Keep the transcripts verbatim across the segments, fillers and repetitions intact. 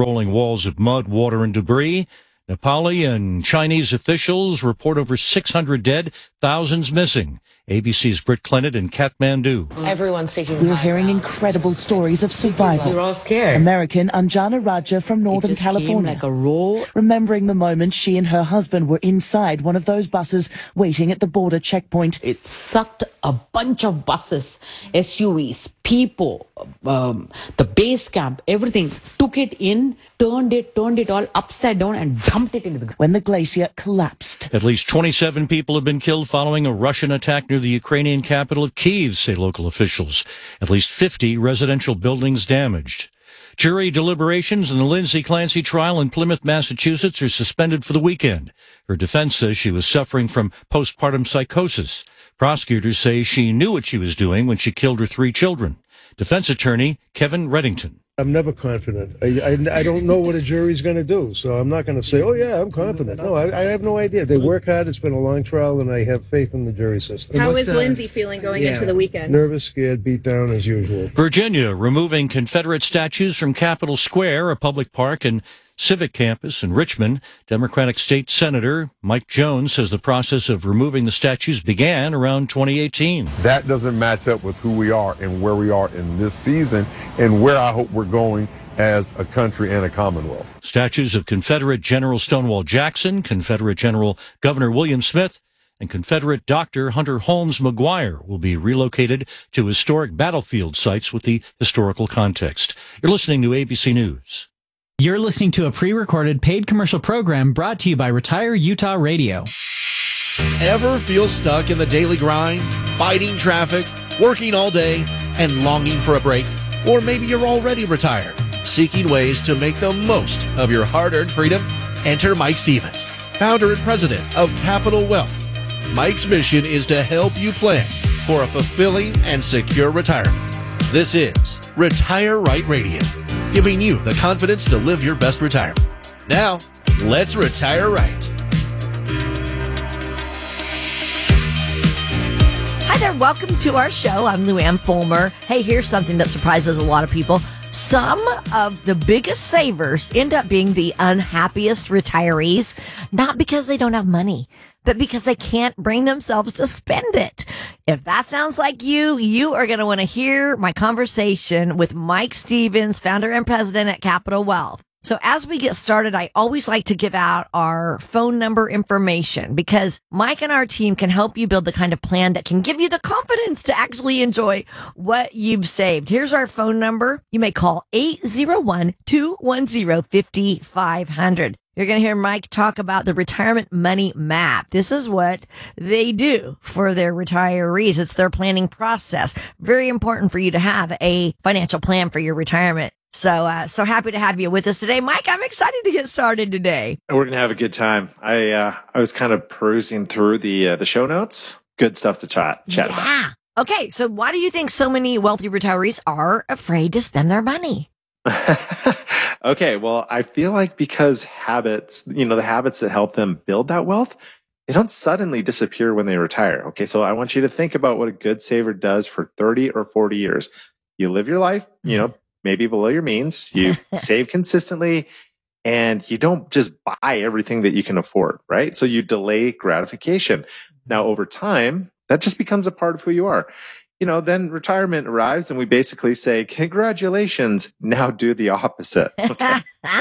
rolling walls of mud, water, and debris. Nepali and Chinese officials report over six hundred dead, thousands missing. A B C's Britt Clennett in Kathmandu. Everyone's seeking. We're hearing incredible stories of survival. We're all scared. American Anjana Raja from Northern California, like a roll. remembering the moment she and her husband were inside one of those buses waiting at the border checkpoint. It sucked a bunch of buses, S U Vs, people, um, the base camp, everything. Took it in, turned it, turned it all upside down and dumped it into the ground. When the glacier collapsed. At least twenty-seven people have been killed following a Russian attack near the Ukrainian capital of Kyiv, say local officials. At least fifty residential buildings damaged. Jury deliberations in the Lindsay Clancy trial in Plymouth, Massachusetts are suspended for the weekend. Her defense says she was suffering from postpartum psychosis. Prosecutors say she knew what she was doing when she killed her three children. Defense attorney Kevin Reddington. I'm never confident. I, I, I don't know what a jury's going to do, so I'm not going to say, oh, yeah, I'm confident. No, I, I have no idea. They work hard. It's been a long trial, and I have faith in the jury system. How is Lindsay feeling going yeah. into the weekend? Nervous, scared, beat down as usual. Virginia removing Confederate statues from Capitol Square, a public park and civic campus in Richmond. Democratic State Senator Mike Jones says the process of removing the statues began around twenty eighteen. That doesn't match up with who we are and where we are in this season and where I hope we're going as a country and a commonwealth. Statues of Confederate General Stonewall Jackson, Confederate General Governor William Smith, and Confederate Doctor Hunter Holmes McGuire will be relocated to historic battlefield sites with the historical context. You're listening to A B C News. You're listening to a pre-recorded paid commercial program brought to you by Retire Utah Radio. Ever feel stuck in the daily grind, fighting traffic, working all day, and longing for a break? Or maybe you're already retired, seeking ways to make the most of your hard-earned freedom? Enter Mike Stevens, founder and president of Capital Wealth. Mike's mission is to help you plan for a fulfilling and secure retirement. This is Retire Right Radio, giving you the confidence to live your best retirement. Now, let's retire right. Hi there, welcome to our show. I'm Luann Fulmer. Hey, here's something that surprises a lot of people. Some of the biggest savers end up being the unhappiest retirees, not because they don't have money, but because they can't bring themselves to spend it. If that sounds like you, you are going to want to hear my conversation with Mike Stevens, founder and president at Capital Wealth. So as we get started, I always like to give out our phone number information because Mike and our team can help you build the kind of plan that can give you the confidence to actually enjoy what you've saved. Here's our phone number. You may call eight oh one, two one oh, five five zero zero. You're going to hear Mike talk about the Retirement Money Map. This is what they do for their retirees. It's their planning process. Very important for you to have a financial plan for your retirement. So, uh, so happy to have you with us today. Mike, I'm excited to get started today. We're going to have a good time. I, uh, I was kind of perusing through the, uh, the show notes. Good stuff to chat, chat yeah. about. Okay. So why do you think so many wealthy retirees are afraid to spend their money? Okay. Well, I feel like because habits, you know, the habits that help them build that wealth, they don't suddenly disappear when they retire. Okay. So I want you to think about what a good saver does for thirty or forty years. You live your life, you know, maybe below your means, you save consistently, and you don't just buy everything that you can afford, right? So you delay gratification. Now, over time, that just becomes a part of who you are. You know, then retirement arrives and we basically say, congratulations, now do the opposite. Okay?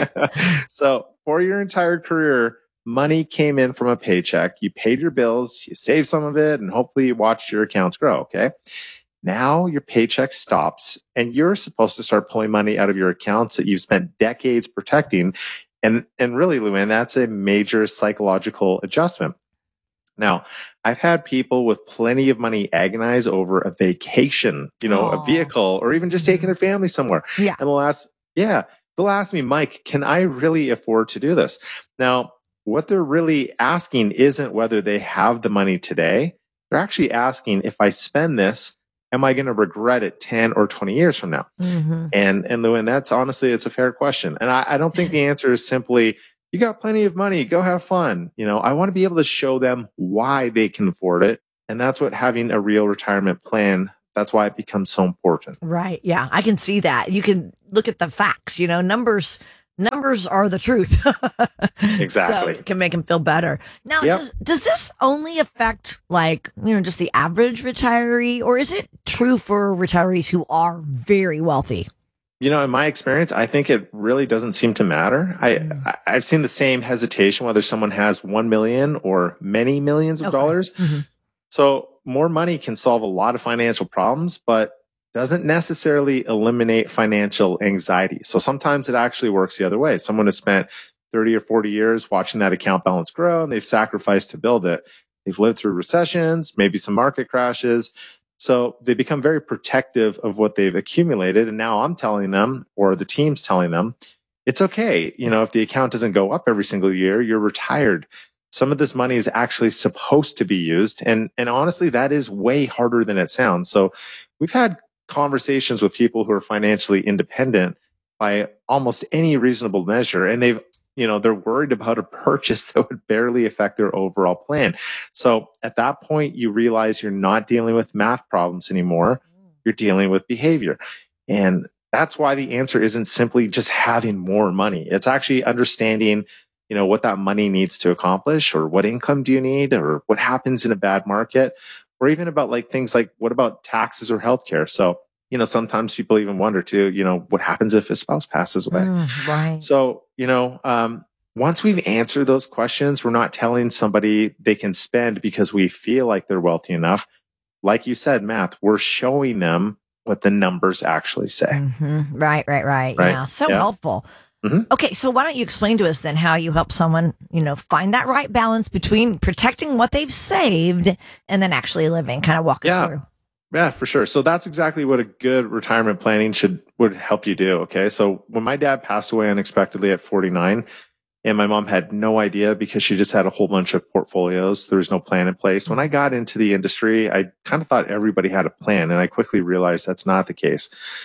So for your entire career, money came in from a paycheck. You paid your bills, you saved some of it, and hopefully you watched your accounts grow, okay? Now your paycheck stops and you're supposed to start pulling money out of your accounts that you've spent decades protecting. And, and really, Luann, that's a major psychological adjustment. Now, I've had people with plenty of money agonize over a vacation, you know, Aww. a vehicle, or even just taking their family somewhere. Yeah. And they'll ask, yeah, they'll ask me, Mike, can I really afford to do this? Now, what they're really asking isn't whether they have the money today. They're actually asking, if I spend this, am I going to regret it ten or twenty years from now? Mm-hmm. And, and Luann, that's honestly, it's a fair question. And I, I don't think the answer is simply, you got plenty of money, go have fun. You know, I want to be able to show them why they can afford it. And that's what having a real retirement plan, that's why it becomes so important. Right. Yeah. I can see that. You can look at the facts, you know, numbers numbers are the truth. Exactly. So it can make them feel better. Now, Yep. does, does this only affect like, you know, just the average retiree, or is it true for retirees who are very wealthy? You know, in my experience, I think it really doesn't seem to matter. I, I I've seen the same hesitation whether someone has one million or many millions of Okay. dollars. Mhm. So more money can solve a lot of financial problems, but doesn't necessarily eliminate financial anxiety. So sometimes it actually works the other way. Someone has spent thirty or forty years watching that account balance grow, and they've sacrificed to build it. They've lived through recessions, maybe some market crashes. So they become very protective of what they've accumulated. And now I'm telling them, or the team's telling them, it's okay. You know, if the account doesn't go up every single year, you're retired. Some of this money is actually supposed to be used. And, and honestly, that is way harder than it sounds. So we've had conversations with people who are financially independent by almost any reasonable measure. And they've, you know, they're worried about a purchase that would barely affect their overall plan. So at that point, you realize you're not dealing with math problems anymore. You're dealing with behavior. And that's why the answer isn't simply just having more money. It's actually understanding, you know, what that money needs to accomplish, or what income do you need, or what happens in a bad market, or even about like things like, what about taxes or healthcare? So, you know, sometimes people even wonder too, you know, what happens if a spouse passes away? Mm, right. So, you know, um, once we've answered those questions, we're not telling somebody they can spend because we feel like they're wealthy enough. Like you said, Math, we're showing them what the numbers actually say. Mhm. Right, right, right. Right. Yeah. So Yeah. helpful. Mhm. Okay. So why don't you explain to us then how you help someone, you know, find that right balance between protecting what they've saved and then actually living? Kind of walk us Yeah. through. Yeah, for sure. So that's exactly what a good retirement planning should would help you do. Okay. So when my dad passed away unexpectedly at forty-nine, and my mom had no idea because she just had a whole bunch of portfolios, there was no plan in place. When I got into the industry, I kind of thought everybody had a plan, and I quickly realized that's not the case.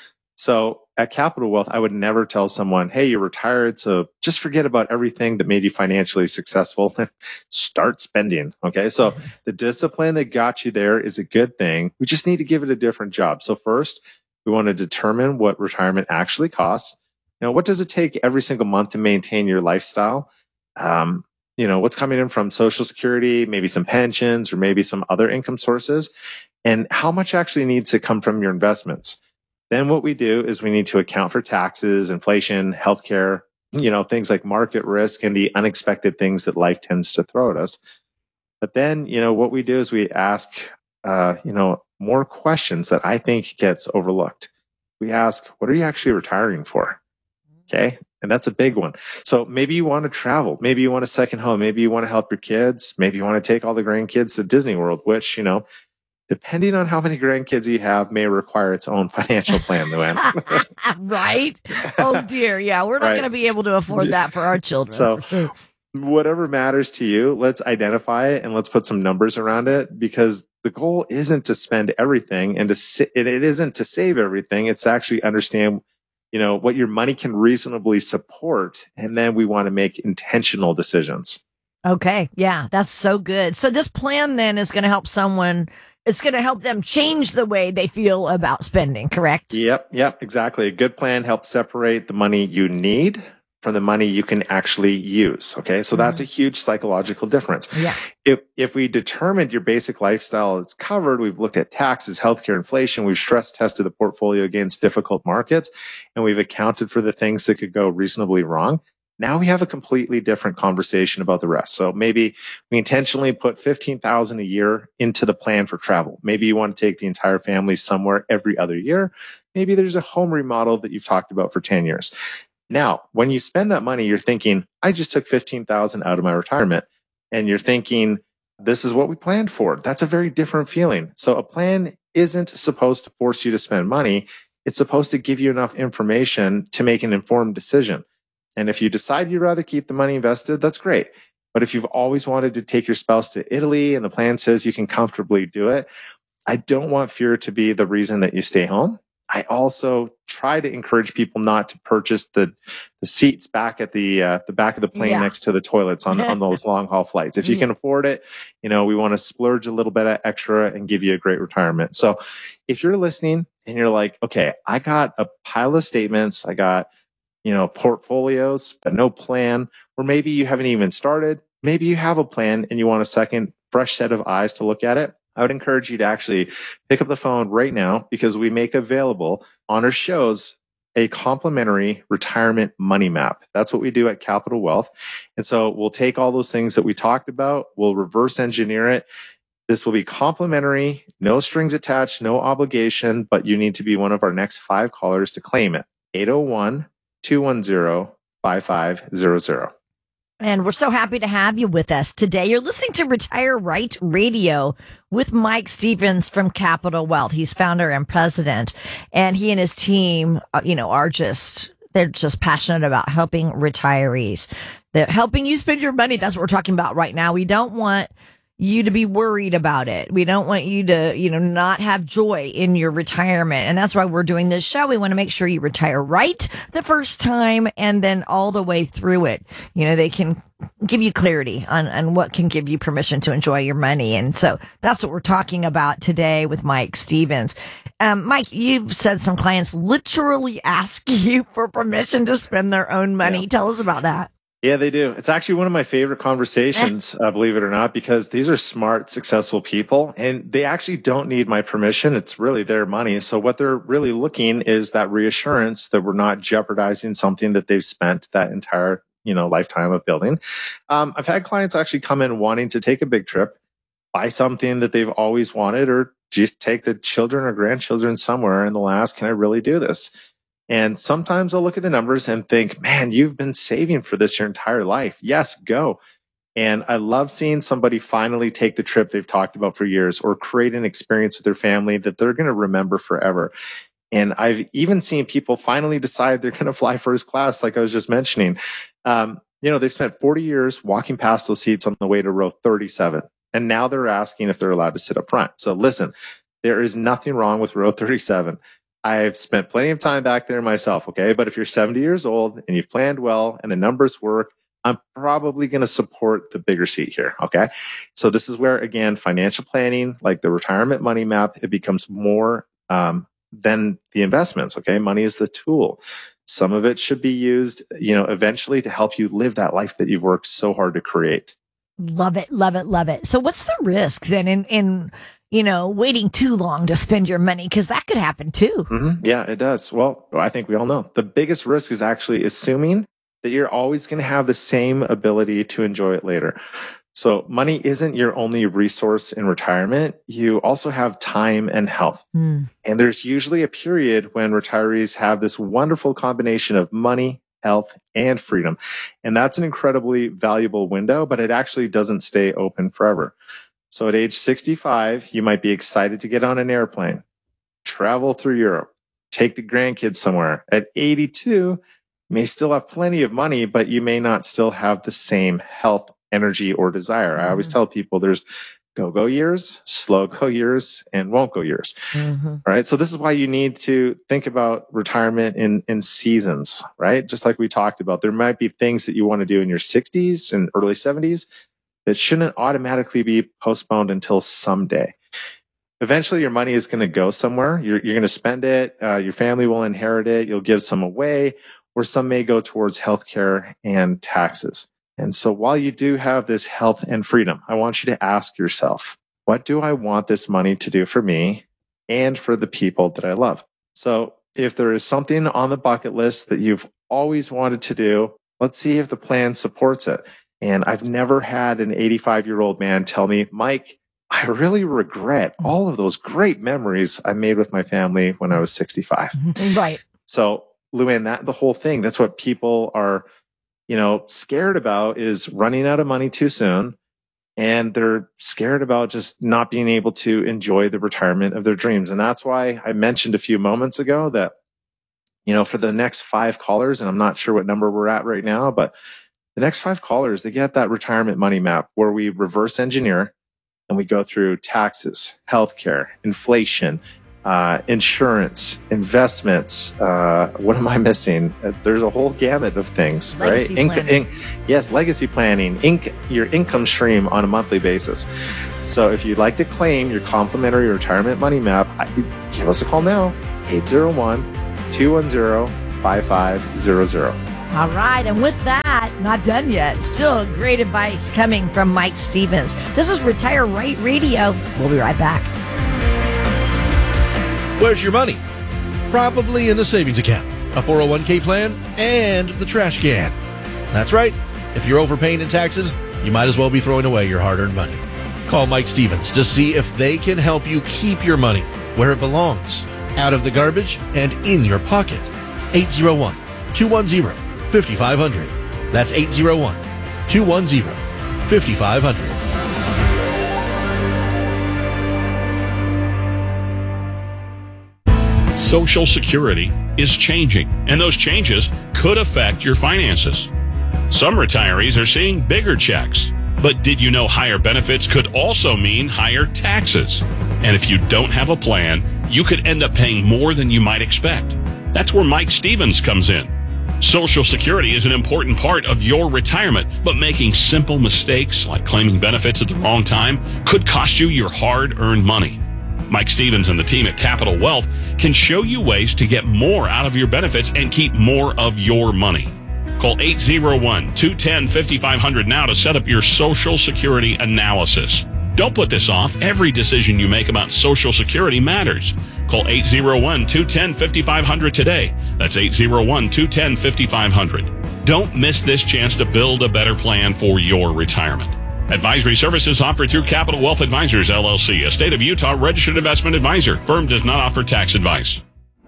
So at Capital Wealth, I would never tell someone, hey, you're retired, so just forget about everything that made you financially successful and start spending. Okay. So the discipline that got you there is a good thing. We just need to give it a different job. So first, we want to determine what retirement actually costs. You know, what does it take every single month to maintain your lifestyle? Um, you know, what's coming in from Social Security, maybe some pensions, or maybe some other income sources, and how much actually needs to come from your investments. Then what we do is we need to account for taxes, inflation, healthcare, you know, things like market risk and the unexpected things that life tends to throw at us. But then, you know, what we do is we ask, uh, you know, more questions that I think gets overlooked. We ask, what are you actually retiring for? Okay. And that's a big one. So maybe you want to travel. Maybe you want a second home. Maybe you want to help your kids. Maybe you want to take all the grandkids to Disney World, which, you know, depending on how many grandkids you have, may require its own financial plan, Luann. Right? Oh dear. Yeah. We're not Right. going to be able to afford that for our children. So for sure. whatever matters to you, let's identify it and let's put some numbers around it, because the goal isn't to spend everything and to sa- it it isn't to save everything. It's to actually understand, you know, what your money can reasonably support. And then we want to make intentional decisions. Okay. Yeah. That's so good. So this plan then is going to help someone, it's going to help them change the way they feel about spending, correct? Yep. Yep. Exactly. A good plan helps separate the money you need from the money you can actually use. Okay. So that's a huge psychological difference. Yeah. If, if we determined your basic lifestyle is covered, we've looked at taxes, healthcare, inflation, we've stress tested the portfolio against difficult markets, and we've accounted for the things that could go reasonably wrong. Now we have a completely different conversation about the rest. So maybe we intentionally put fifteen thousand dollars a year into the plan for travel. Maybe you want to take the entire family somewhere every other year. Maybe there's a home remodel that you've talked about for ten years. Now, when you spend that money, you're thinking, I just took fifteen thousand dollars out of my retirement. And you're thinking, this is what we planned for. That's a very different feeling. So a plan isn't supposed to force you to spend money. It's supposed to give you enough information to make an informed decision. And if you decide you'd rather keep the money invested, that's great. But if you've always wanted to take your spouse to Italy and the plan says you can comfortably do it, I don't want fear to be the reason that you stay home. I also try to encourage people not to purchase the, the seats back at the uh, the back of the plane Yeah. next to the toilets on, on those long haul flights. If you can afford it, you know, we want to splurge a little bit of extra and give you a great retirement. So if you're listening and you're like, okay, I got a pile of statements, I got, you know, portfolios, but no plan, or maybe you haven't even started. Maybe you have a plan and you want a second fresh set of eyes to look at it. I would encourage you to actually pick up the phone right now, because we make available on our shows a complimentary retirement money map. That's what we do at Capital Wealth. And so we'll take all those things that we talked about, we'll reverse engineer it. This will be complimentary, no strings attached, no obligation, but you need to be one of our next five callers to claim it. eight oh one, two one zero, five five zero zero. And we're so happy to have you with us today. You're listening to Retire Right Radio with Mike Stevens from Capital Wealth. He's founder and president, and he and his team, uh, you know, are just, they're just passionate about helping retirees. They're helping you spend your money. That's what we're talking about right now. We don't want you to be worried about it. We don't want you to, you know, not have joy in your retirement. And that's why we're doing this show. We want to make sure you retire right the first time and then all the way through it. You know, they can give you clarity on, on what can give you permission to enjoy your money. And so that's what we're talking about today with Mike Stevens. Um, Mike, you've said some clients literally ask you for permission to spend their own money. Yeah. Tell us about that. Yeah, they do. It's actually one of my favorite conversations, uh, believe it or not, because these are smart, successful people, and they actually don't need my permission. It's really their money. So what they're really looking is that reassurance that we're not jeopardizing something that they've spent that entire, you know, lifetime of building. Um, I've had clients actually come in wanting to take a big trip, buy something that they've always wanted, or just take the children or grandchildren somewhere, and they'll ask, can I really do this? And sometimes I'll look at the numbers and think, man, you've been saving for this your entire life. Yes, go. And I love seeing somebody finally take the trip they've talked about for years, or create an experience with their family that they're going to remember forever. And I've even seen people finally decide they're going to fly first class, like I was just mentioning. Um, you know, they've spent forty years walking past those seats on the way to row thirty-seven. And now they're asking if they're allowed to sit up front. So listen, there is nothing wrong with row thirty-seven. I've spent plenty of time back there myself, okay? But if you're seventy years old and you've planned well and the numbers work, I'm probably going to support the bigger seat here, okay? So this is where, again, financial planning, like the retirement money map, it becomes more um, than the investments, okay? Money is the tool. Some of it should be used, you know, eventually to help you live that life that you've worked so hard to create. Love it, love it, love it. So what's the risk then in, in you know, waiting too long to spend your money? Because that could happen too. Mm-hmm. Yeah, it does. Well, I think we all know the biggest risk is actually assuming that you're always going to have the same ability to enjoy it later. So money isn't your only resource in retirement. You also have time and health. Mm. And there's usually a period when retirees have this wonderful combination of money, health, and freedom. And that's an incredibly valuable window, but it actually doesn't stay open forever. So at age sixty-five, you might be excited to get on an airplane, travel through Europe, take the grandkids somewhere. At eighty-two, you may still have plenty of money, but you may not still have the same health, energy, or desire. Mm-hmm. I always tell people there's go-go years, slow-go years, and won't-go years. Mm-hmm. Right? So this is why you need to think about retirement in, in seasons, right? Just like we talked about, there might be things that you want to do in your sixties and early seventies that shouldn't automatically be postponed until someday. Eventually, your money is going to go somewhere. You're, you're going to spend it. Uh, your family will inherit it. You'll give some away, or some may go towards healthcare and taxes. And so while you do have this health and freedom, I want you to ask yourself, what do I want this money to do for me and for the people that I love? So if there is something on the bucket list that you've always wanted to do, let's see if the plan supports it. And I've never had an eighty-five-year-old man tell me, Mike, I really regret all of those great memories I made with my family when I was sixty-five. Right. So, Luann, that the whole thing, that's what people are, you know, scared about, is running out of money too soon. And they're scared about just not being able to enjoy the retirement of their dreams. And that's why I mentioned a few moments ago that, you know, for the next five callers, and I'm not sure what number we're at right now, but the next five callers, they get that retirement money map where we reverse engineer and we go through taxes, healthcare, inflation, uh, insurance, investments. Uh, what am I missing? Uh, there's a whole gamut of things, legacy right? Planning. Inc- inc- yes, legacy planning, inc- your income stream on a monthly basis. So if you'd like to claim your complimentary retirement money map, I, give us a call now, eight oh one, two one zero, five five zero zero. All right, and with that, not done yet. Still great advice coming from Mike Stevens. This is Retire Right Radio. We'll be right back. Where's your money? Probably in a savings account, a four oh one k plan, and the trash can. That's right. If you're overpaying in taxes, you might as well be throwing away your hard-earned money. Call Mike Stevens to see if they can help you keep your money where it belongs, out of the garbage and in your pocket. eight zero one, two one zero, five five zero zero. That's eight zero one, two one zero, five five zero zero. Social Security is changing, and those changes could affect your finances. Some retirees are seeing bigger checks, but did you know higher benefits could also mean higher taxes? And if you don't have a plan, you could end up paying more than you might expect. That's where Mike Stevens comes in. Social Security is an important part of your retirement, but making simple mistakes like claiming benefits at the wrong time could cost you your hard-earned money. Mike Stevens and the team at Capital Wealth can show you ways to get more out of your benefits and keep more of your money. Call eight zero one, two one zero, five five zero zero now to set up your Social Security analysis. Don't put this off. Every decision you make about Social Security matters. Call eight zero one, two one zero, five five zero zero today. That's eight zero one, two one zero, five five zero zero. Don't miss this chance to build a better plan for your retirement. Advisory services offered through Capital Wealth Advisors, L L C, a state of Utah registered investment advisor. Firm does not offer tax advice.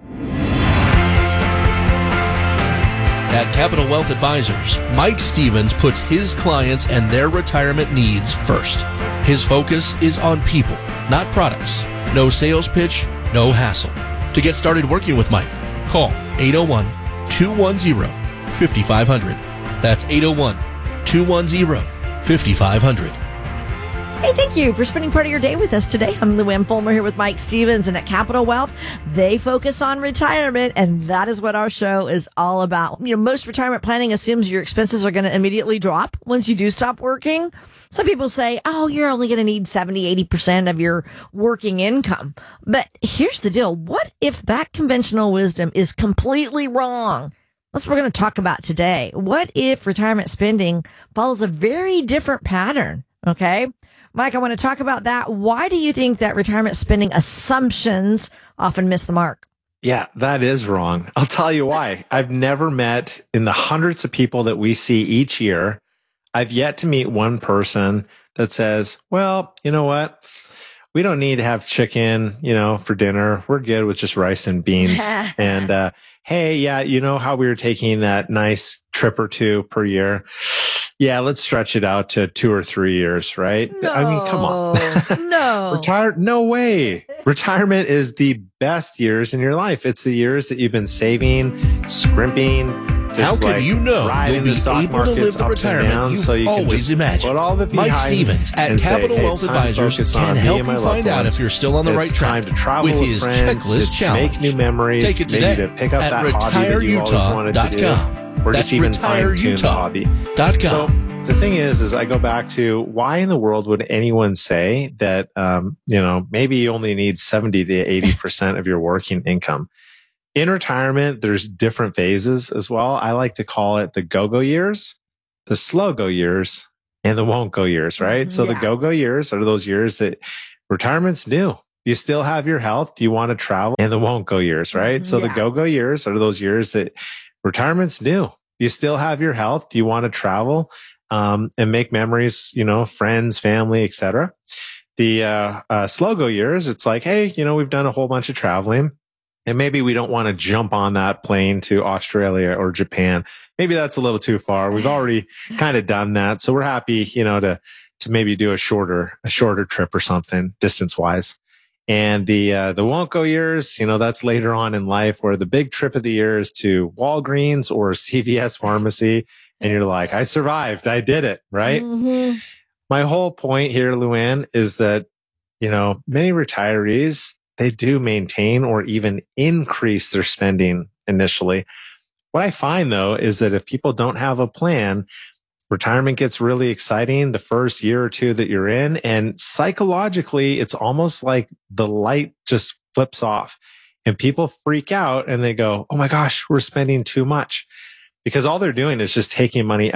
At Capital Wealth Advisors, Mike Stevens puts his clients and their retirement needs first. His focus is on people, not products. No sales pitch, no hassle. To get started working with Mike, call eight oh one, two one zero, five five zero zero. That's eight oh one, two one zero, five five zero zero. Hey, thank you for spending part of your day with us today. I'm Luann Fulmer here with Mike Stevens, and at Capital Wealth, they focus on retirement, and that is what our show is all about. You know, most retirement planning assumes your expenses are going to immediately drop once you do stop working. Some people say, oh, you're only going to need seventy, eighty percent of your working income. But here's the deal. What if that conventional wisdom is completely wrong? That's what we're going to talk about today. What if retirement spending follows a very different pattern? Okay. Mike, I want to talk about that. Why do you think that retirement spending assumptions often miss the mark? Yeah, that is wrong. I'll tell you why. I've never met, in the hundreds of people that we see each year, I've yet to meet one person that says, well, you know what? We don't need to have chicken, you know, for dinner. We're good with just rice and beans. and, uh, hey, yeah, you know how we were taking that nice trip or two per year? Yeah, let's stretch it out to two or three years, right? No, I mean, come on. no. Retire? No way. Retirement is the best years in your life. It's the years that you've been saving, scrimping. How could like you know you'll be able to live the retirement you've so you always imagined? Put all of it Mike behind Stevens at and say, Capital hey, Wealth it's time to Advisors focus can on me help and my you loved find out ones. if you're still on the right It's track time to travel with with his friends. checklist It's to challenge. make new memories. Take it maybe today to pick up at that hobby that you've always wanted to do. Or That's just even retire fine-tune the utah hobby. dot com. So the thing is, is I go back to why in the world would anyone say that, um, you know, maybe you only need seventy to eighty percent of your working income. In retirement, there's different phases as well. I like to call it the go-go years, the slow-go years, and the won't-go years, right? So Yeah. the go-go years are those years that retirement's new. You still have your health. You want to travel, and the won't-go years, right? So Yeah. the go-go years are those years that retirement's new. You still have your health. You want to travel, um, and make memories, you know, friends, family, et cetera. The, uh, uh, slow-go years, it's like, hey, you know, we've done a whole bunch of traveling. And maybe we don't want to jump on that plane to Australia or Japan. Maybe that's a little too far. We've already kind of done that. So we're happy, you know, to, to maybe do a shorter, a shorter trip or something distance wise. And the, uh, the won't go years, you know, that's later on in life where the big trip of the year is to Walgreens or C V S pharmacy. And you're like, I survived. I did it. Right. Mm-hmm. My whole point here, Luann, is that, you know, many retirees, they do maintain or even increase their spending initially. What I find though, is that if people don't have a plan, retirement gets really exciting the first year or two that you're in. And psychologically, it's almost like the light just flips off And people freak out and they go, oh my gosh, we're spending too much. Because all they're doing is just taking money